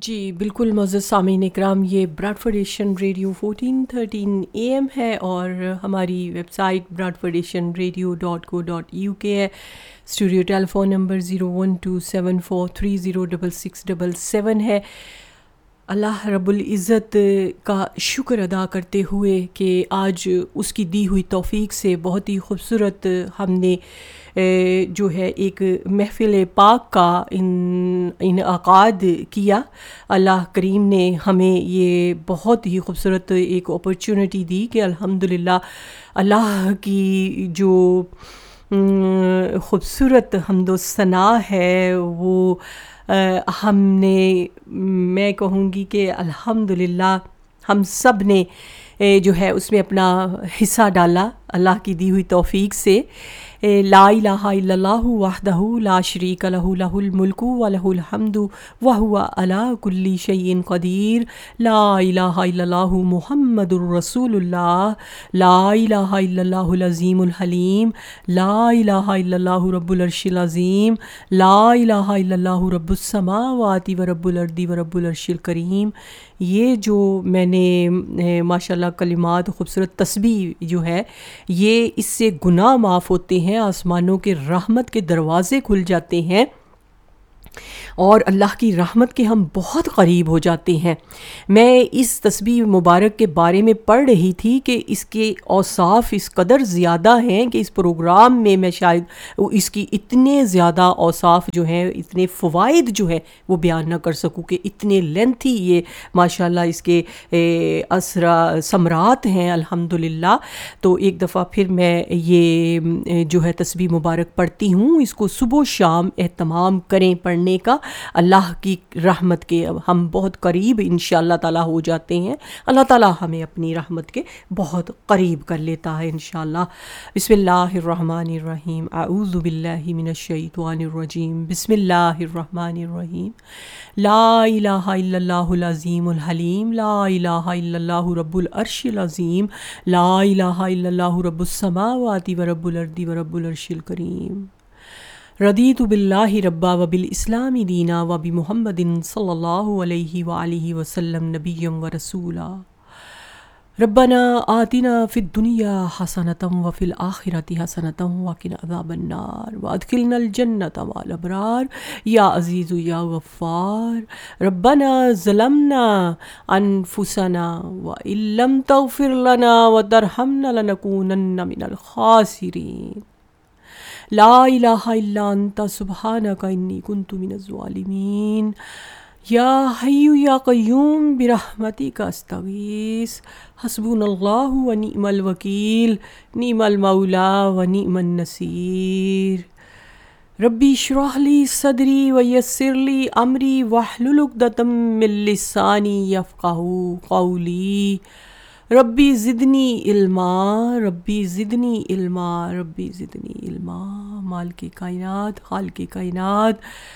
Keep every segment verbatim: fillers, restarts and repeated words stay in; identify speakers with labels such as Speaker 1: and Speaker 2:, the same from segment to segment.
Speaker 1: جی بالکل معزز سامعین اکرام، یہ براڈفورڈ Asian radio fourteen thirteen A M ہے اور ہماری web site براڈفورڈ Asian radio dot کو ڈاٹ یو کے ہے۔ Studio tele phone number zero one to seven four three zero double six double seven ہے۔ اللہ رب العزت کا شکر ادا کرتے ہوئے کہ آج اس کی دی ہوئی توفیق سے بہت ہی خوبصورت ہم نے جو ہے ایک محفل پاک کا انعقاد کیا۔ اللہ کریم نے ہمیں یہ بہت ہی خوبصورت ایک اپرچونٹی دی کہ الحمدللہ اللہ کی جو خوبصورت حمد و ثنا ہے وہ ہم نے، میں کہوں گی کہ الحمدللہ ہم سب نے جو ہے اس میں اپنا حصہ ڈالا اللہ کی دی ہوئی توفیق سے۔ لا الہ الا اللہ وحدہ لا شریک لہ لہ الملک ولہ الحمد وہو علی کل شیء قدیر۔ لا الہ الا اللہ محمد الرسول اللہ۔ لا الہ الا اللہ العظیم الحلیم۔ لا الہ الا اللہ رب العرش العظیم۔ لا الہ الا اللہ رب السماوات و رب الارض و رب العرش الکریم۔ یہ جو میں نے ماشاءاللہ کلمات خوبصورت تسبیح جو ہے، یہ اس سے گناہ معاف ہوتے ہیں، آسمانوں کے رحمت کے دروازے کھل جاتے ہیں اور اللہ کی رحمت کے ہم بہت قریب ہو جاتے ہیں۔ میں اس تسبیح مبارک کے بارے میں پڑھ رہی تھی کہ اس کے اوصاف اس قدر زیادہ ہیں کہ اس پروگرام میں میں شاید اس کی اتنے زیادہ اوصاف جو ہیں، اتنے فوائد جو ہیں وہ بیان نہ کر سکوں کہ اتنے لینتھی یہ ماشاءاللہ اس کے اسرا ثمرات ہیں الحمدللہ۔ تو ایک دفعہ پھر میں یہ جو ہے تسبیح مبارک پڑھتی ہوں، اس کو صبح و شام اہتمام کریں پڑھنے کا۔ اللہ کی رحمت کے ہم بہت قریب انشاءاللہ تعالی ہو جاتے ہیں، اللہ تعالی ہمیں اپنی رحمت کے بہت قریب کر لیتا ہے انشاءاللہ۔ بسم اللہ الرحمن الرحیم، اعوذ باللہ من الشیطان الرجیم، بسم اللہ الرحمن الرحیم۔ لا الہ الا اللہ العظیم الحلیم۔ لا الہ الا اللہ رب العرش العظیم۔ لا الہ الا اللہ رب السماوات و رب الارض و رب العرش الکریم۔ رضیت باللہ ربا و بالاسلام دینا و بمحمد صلی اللہ علیہ وآلہ وسلم نبیا و رسولا۔ ربنا آتنا فی الدنیا حسنۃ وفی الآخرۃ حسنۃ وقنا عذاب النار وادخلنا الجنۃ مع الابرار یا عزیز یا غفار۔ ربنا ظلمنا انفسنا وان لم تغفر لنا وترحمنا لنکونن من الخاسرین۔ لا الہ الا انت سبحانک انی کنت من الظالمین۔ یا حی یا قیوم برحمتک استغیث، حسبنا اللہ و نعم الوکیل، نعم المولا و نعم النصیر۔ ربی اشرح لی صدری ویسر لی امری واحلل عقدۃ من لسانی یفقہوا قولی۔ ربی زدنی علما، ربی زدنی علما، ربی زدنی علما۔ مالک کائنات، خالق کائنات،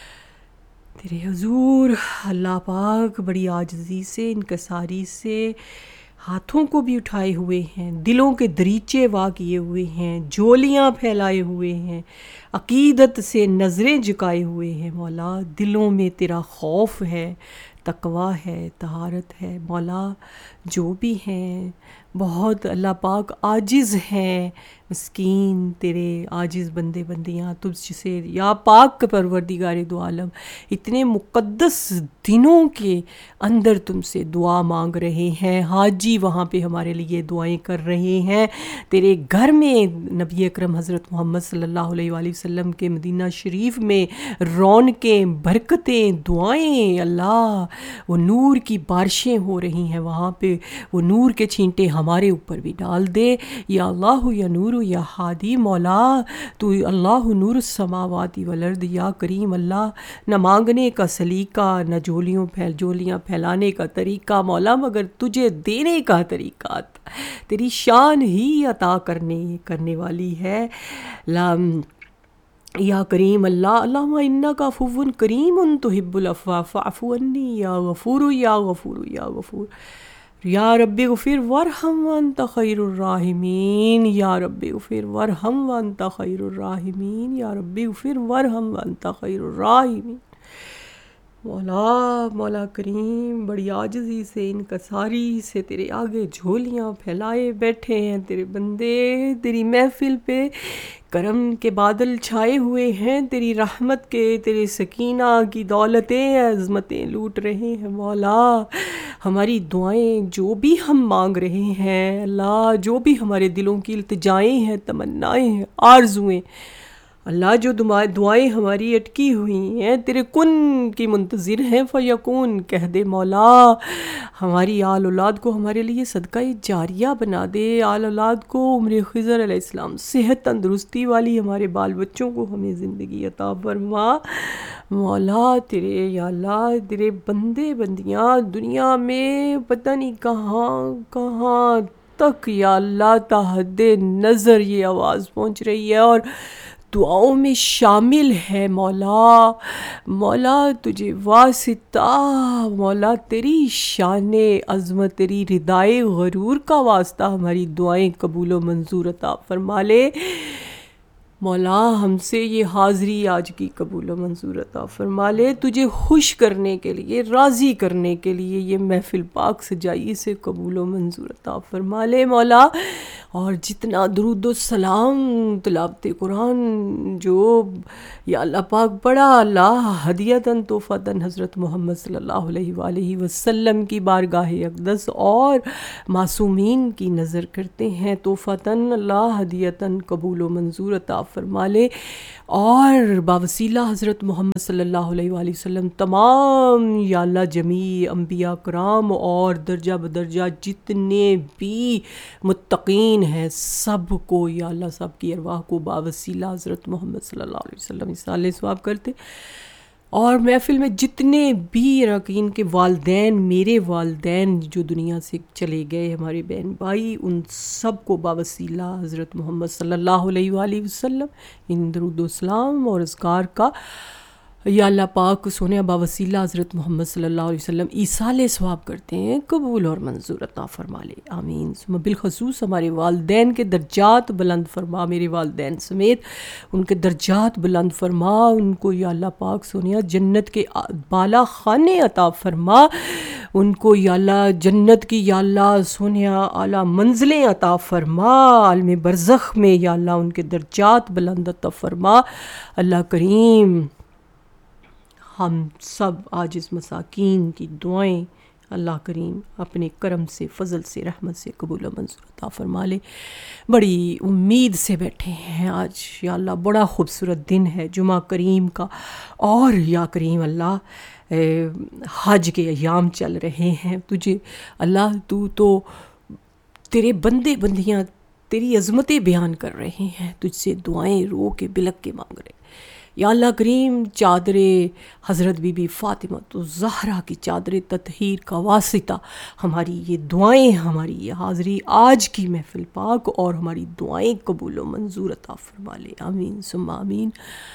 Speaker 1: تیرے حضور اللہ پاک بڑی عاجزی سے، انکساری سے ہاتھوں کو بھی اٹھائے ہوئے ہیں، دلوں کے دریچے وا کیے ہوئے ہیں، جولیاں پھیلائے ہوئے ہیں، عقیدت سے نظریں جھکائے ہوئے ہیں۔ مولا دلوں میں تیرا خوف ہے، تقویٰ ہے، طہارت ہے۔ مولا جو بھی ہیں بہت اللہ پاک عاجز ہیں، مسکین تیرے عاجز بندے بندیاں تجھ سے یا پاک پروردگار دو عالم اتنے مقدس دنوں کے اندر تم سے دعا مانگ رہے ہیں۔ حاجی وہاں پہ ہمارے لیے دعائیں کر رہے ہیں، تیرے گھر میں نبی اکرم حضرت محمد صلی اللہ علیہ وآلہ وسلم کے مدینہ شریف میں رونقیں، برکتیں، دعائیں، اللہ وہ نور کی بارشیں ہو رہی ہیں وہاں پہ، وہ نور کے چھینٹے ہمارے اوپر بھی ڈال دے یا اللہ یا نور یا ہادی۔ مولا تو اللہ نور السماوات والارض، یا کریم اللہ نہ مانگنے کا سلیقہ، نہ جولیوں پھیل جولیاں پھیلانے کا طریقہ مولا، مگر تجھے دینے کا طریقہ تیری شان ہی عطا کرنے کرنے والی ہے۔ لام یا کریم اللہ، اللہم انک عفو کریم تحب العفو فاعف عنی یا غفور یا غفور یا غفور۔ یا رب اغفر وارحم وانت خیر الراحمین۔ یا رب اغفر وارحم وانت خیر الراحمین۔ یا رب اغفر وارحم وانت خیر الراحمین۔ مولا مولا کریم بڑی عاجزی سے انکساری سے تیرے آگے جھولیاں پھیلائے بیٹھے ہیں تیرے بندے، تیری محفل پہ کرم کے بادل چھائے ہوئے ہیں، تیری رحمت کے، تیرے سکینہ کی دولتیں عظمتیں لوٹ رہے ہیں مولا۔ ہماری دعائیں جو بھی ہم مانگ رہے ہیں اللہ، جو بھی ہمارے دلوں کی التجائیں ہیں، تمنائیں ہیں، آرزویں، اللہ جو دعائیں ہماری اٹکی ہوئی ہیں تیرے کن کی منتظر ہیں فیکون کہہ دے مولا۔ ہماری آل اولاد کو ہمارے لیے صدقہ جاریہ بنا دے، آل اولاد کو عمر خضر علیہ السلام صحت تندرستی والی ہمارے بال بچوں کو ہمیں زندگی عطا فرما مولا۔ تیرے یا اللہ تیرے بندے بندیاں دنیا میں پتہ نہیں کہاں کہاں تک یا اللہ تا حد نظر یہ آواز پہنچ رہی ہے اور دعاؤں میں شامل ہے مولا۔ مولا تجھے واسطہ مولا، تیری شان عظمت، تیری ردائے غرور کا واسطہ ہماری دعائیں قبول و منظور عطا فرما لے مولا۔ ہم سے یہ حاضری آج کی قبول و منظور عطا فرما لے، تجھے خوش کرنے کے لیے، راضی کرنے کے لیے یہ محفل پاک سجائی سے قبول و منظور عطا فرما لے مولا۔ اور جتنا درود و سلام تلاوت قرآن جو یا اللہ پاک بڑا اللہ ہدیتاً تحفتاً حضرت محمد صلی اللہ علیہ وآلہ وسلم کی بارگاہ اقدس اور معصومین کی نظر کرتے ہیں، تحفتاً اللہ ہدیتاً قبول و منظور عطا فرما لے، اور باوسیلہ حضرت محمد صلی اللہ علیہ وآلہ وسلم تمام یا اللہ جمیع انبیاء کرام اور درجہ بدرجہ جتنے بھی متقین ہیں سب کو یا اللہ سب کی ارواح کو باوسیلہ حضرت محمد صلی اللہ علیہ وسلم اصالہ ثواب کرتے، اور محفل میں جتنے بھی اراکین کے والدین، میرے والدین جو دنیا سے چلے گئے، ہمارے بہن بھائی، ان سب کو باوسیلہ حضرت محمد صلی اللہ علیہ وآلہ وسلم ان درود و سلام اور اذکار کا یا اللہ پاک سونے باوسیلہ حضرت محمد صلی اللہ علیہ وسلم ایصال ثواب کرتے ہیں، قبول اور منظور عطا فرما لے آمین۔ ثم بالخصوص ہمارے والدین کے درجات بلند فرما، میرے والدین سمیت ان کے درجات بلند فرما، ان کو یا اللہ پاک سونیا جنت کے بالا خانے عطا فرما، ان کو یا اللہ جنت کی یا اللہ سونیا اعلیٰ منزلیں عطا فرما، عالم برزخ میں یا اللہ ان کے درجات بلند عطا فرما اللہ کریم۔ ہم سب عاجز مساکین کی دعائیں اللہ کریم اپنے کرم سے، فضل سے، رحمت سے قبول و منظور عطا فرما لے۔ بڑی امید سے بیٹھے ہیں آج یا اللہ، بڑا خوبصورت دن ہے جمعہ کریم کا، اور یا کریم اللہ حج کے ایام چل رہے ہیں، تجھے اللہ تو تو تیرے بندے بندیاں تیری عظمتیں بیان کر رہے ہیں، تجھ سے دعائیں رو کے بلک کے مانگ رہے ہیں یا اللہ کریم۔ چادر حضرت بی بی فاطمہ تو زہرا کی چادر تطہیر کا واسطہ ہماری یہ دعائیں، ہماری یہ حاضری آج کی محفل پاک اور ہماری دعائیں قبول و منظور عطا فرما لے آمین ثم آمین۔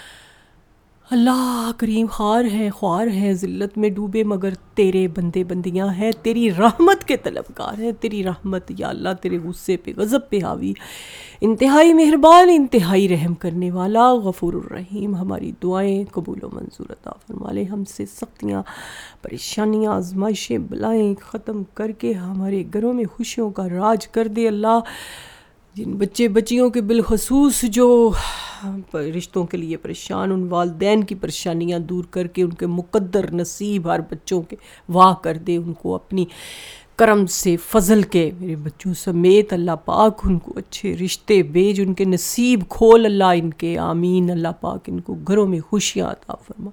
Speaker 1: اللہ کریم خوار ہیں خوار ہیں ذلت میں ڈوبے، مگر تیرے بندے بندیاں ہیں، تیری رحمت کے طلبگار ہیں، تیری رحمت یا اللہ تیرے غصے پہ غضب پہ حاوی، انتہائی مہربان، انتہائی رحم کرنے والا، غفور الرحیم۔ ہماری دعائیں قبول و منظور عطا فرما لے، ہم سے سختیاں، پریشانیاں، آزمائشیں، بلائیں ختم کر کے ہمارے گھروں میں خوشیوں کا راج کر دے اللہ۔ جن بچے بچیوں کے بالخصوص جو رشتوں کے لیے پریشان، ان والدین کی پریشانیاں دور کر کے ان کے مقدر نصیب ہر بچوں کے واہ کر دے، ان کو اپنی کرم سے فضل کے، میرے بچوں سمیت اللہ پاک ان کو اچھے رشتے بھیج، ان کے نصیب کھول اللہ ان کے آمین۔ اللہ پاک ان کو گھروں میں خوشیاں عطا فرما۔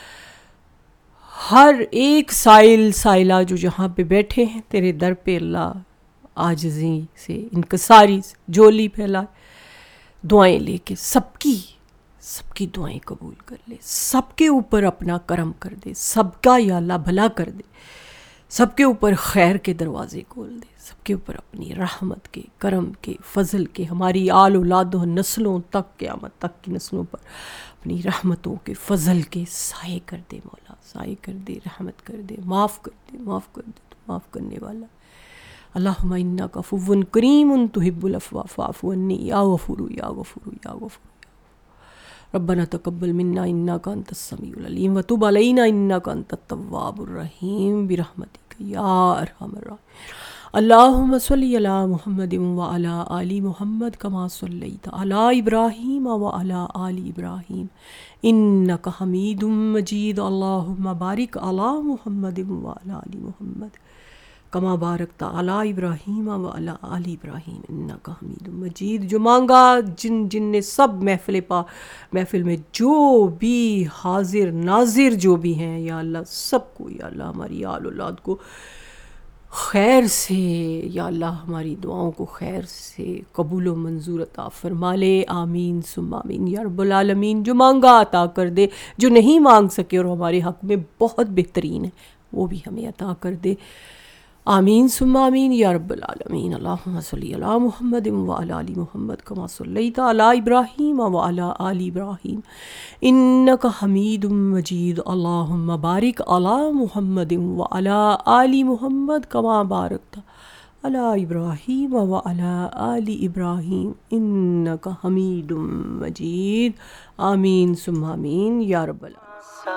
Speaker 1: ہر ایک سائل سائلہ جو جہاں پہ بیٹھے ہیں تیرے در پہ اللہ عاجزی سے، انکساری سے جولی پھیلائے، دعائیں لے کے سب کی سب کی دعائیں قبول کر لے، سب کے اوپر اپنا کرم کر دے، سب کا یا اللہ بھلا کر دے، سب کے اوپر خیر کے دروازے کھول دے، سب کے اوپر اپنی رحمت کے، کرم کے، فضل کے، ہماری آل اولاد و نسلوں تک، قیامت تک کی نسلوں پر اپنی رحمتوں کے، فضل کے سائے کر دے مولا، سائے کر دے، رحمت کر دے، معاف کر دے، معاف کر دے، تو معاف کرنے والا۔ اللہم انک عفو کریم تحب العفو فاعف عنی یا غفور یا غفور یا غفور۔ ربنا تقبل منا انك انت السميع العليم وتب علينا انك انت التواب الرحيم برحمتك يا ارحم الراحمين. اللهم صل على محمد وعلى آل محمد كما صليت على إبراهيم وعلى آل إبراهيم إنك حميد مجيد. اللهم بارك على محمد وعلى آل محمد كما باركت على إبراهيم وعلى آل إبراهيم إنك حميد مجيد. جو مانگا جن جن نے سب محفل پا محفل میں جو بھی حاضر ناظر جو بھی ہیں یا اللہ سب کو یا اللہ ہماری آل اولاد کو خیر سے یا اللہ ہماری دعاؤں کو خیر سے قبول و منظور عطا فرما لے. آمین ثم آمین یا رب العالمین. جو مانگا عطا کر دے، جو نہیں مانگ سکے اور ہمارے حق میں بہت بہترین ہے وہ بھی ہمیں عطا کر دے. آمین ثم آمین یا رب العالمین. اللہم صلی علی محمد وعلی آل محمد کما صلیت علی ابراہیم وعلی آل ابراہیم انک حمید مجید. اللہم بارک علی محمد وعلی آل محمد کما بارکت علی ابراہیم وعلی آل ابراہیم انک حمید مجید. آمین ثم آمین یا رب العالمین.